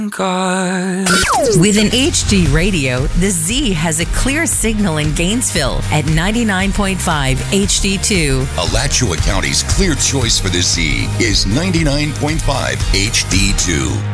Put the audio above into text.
God. With an HD radio, the Z has a clear signal in Gainesville at 99.5 HD2. Alachua County's clear choice for the Z is 99.5 HD2.